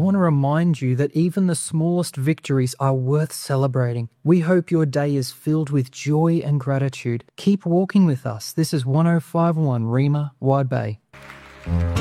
want to remind you that even the smallest victories are worth celebrating. We hope your day is filled with joy and gratitude. Keep walking with us. This is 105.1 Rima, Wide Bay.